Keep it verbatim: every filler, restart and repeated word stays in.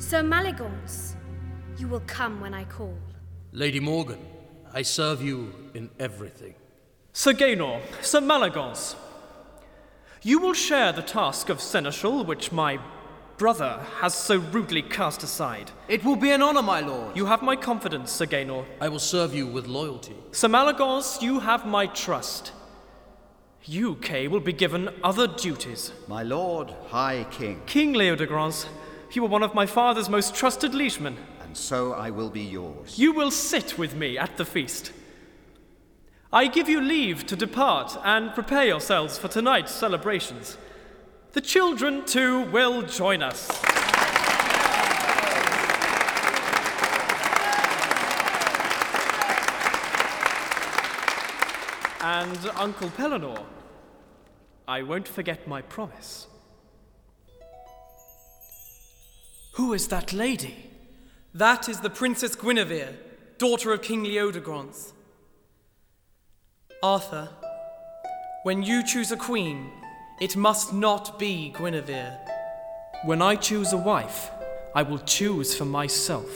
Sir Maleagance, you will come when I call. Lady Morgan, I serve you in everything. Sir Gaynor, Sir Maleagance, you will share the task of seneschal which my brother has so rudely cast aside. It will be an honor, my lord. You have my confidence, Sir Gaynor. I will serve you with loyalty. Sir Maleagance, you have my trust. You, Kay, will be given other duties. My lord, High King. King Leodegrance, you are one of my father's most trusted liegemen. And so I will be yours. You will sit with me at the feast. I give you leave to depart and prepare yourselves for tonight's celebrations. The children, too, will join us. And Uncle Pellinore, I won't forget my promise. Who is that lady? That is the Princess Guinevere, daughter of King Leodegrance. Arthur, when you choose a queen, it must not be Guinevere. When I choose a wife, I will choose for myself.